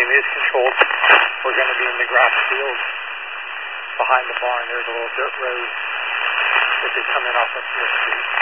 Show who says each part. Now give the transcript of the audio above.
Speaker 1: volume is controlled. We're going to be in the grass field behind the barn. There's a little dirt road that is coming off of Smith Street.